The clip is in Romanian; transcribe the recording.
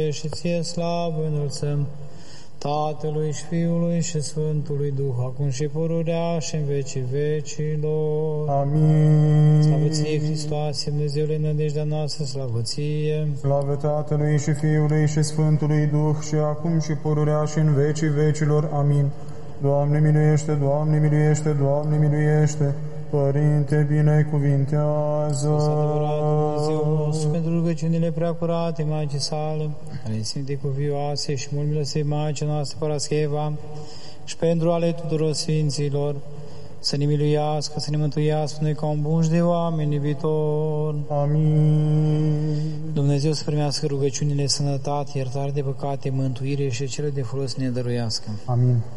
și ție slavă înălțăm, Tatălui și Fiului și Sfântului Duh, acum și pururea și în vecii vecilor. Amin. Slavă ție, Hristoase, Dumnezeule, nădejdea noastră, slavă ție. Slavă Tatălui și Fiului și Sfântului Duh, și acum și pururea și în vecii vecilor. Amin. Doamne miluiește, Doamne miluiește, Doamne miluiește. Părinte, binecuvintează. Adevărat Dumnezeu nostru, pentru rugăciunile preacurate Maicii sale, ale Sfinte Cuvioase și mult milostiv Maicii noastre Parascheva, și pentru ale tuturor Sfinților, să ne miluiască, să ne mântuiască noi ca un bun și de oameni iubitor. Amin. Dumnezeu să primească rugăciunile, sănătate, iertare de păcate, mântuire și cele de folos ne dăruiască. Amin.